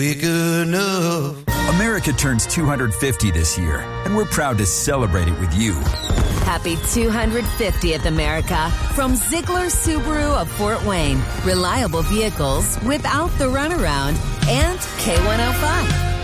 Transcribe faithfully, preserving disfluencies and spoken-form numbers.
Big enough. America turns two hundred fifty this year, and we're proud to celebrate it with you. Happy two hundred fiftieth, America. From Ziegler Subaru of Fort Wayne. Reliable vehicles without the runaround. And K one oh five.